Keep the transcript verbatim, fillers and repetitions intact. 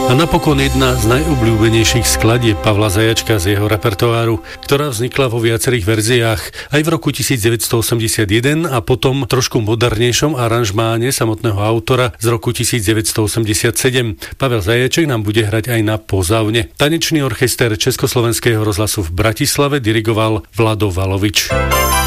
A napokon jedna z najobľúbenejších skladieb Pavla Zajačka z jeho repertoáru, ktorá vznikla vo viacerých verziách aj v roku devätnásťstoosemdesiatjeden a potom trošku modernejšom aranžmáne samotného autora z roku devätnásťstoosemdesiatsedem. Pavel Zajaček nám bude hrať aj na pozavne. Tanečný orchester Československého rozhlasu v Bratislave dirigoval Vlado Valovič.